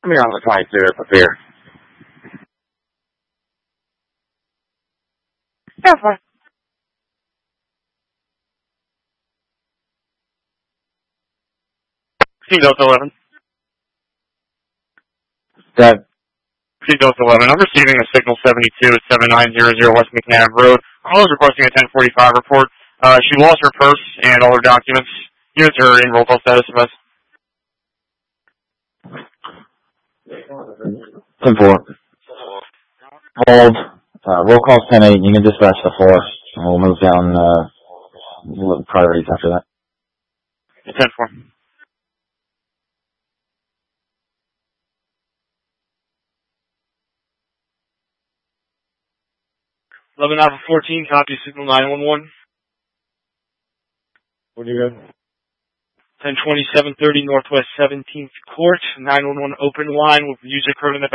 Let me on the 22 up here. That's fine. Team Delta 11. That Team Delta 11. I'm receiving a signal 72 at 7900 West McNabb Road. Caller's requesting a 1045 report. She lost her purse and all her documents. Units are in roll call status, MS. 10-4. Hold. Roll call 10-8. You can dispatch the 4. And we'll move down priorities after that. 10-4. 11 Alpha 14, copy signal 911. What do you got? 102730 Northwest 17th Court, 911 open line with user code in the back.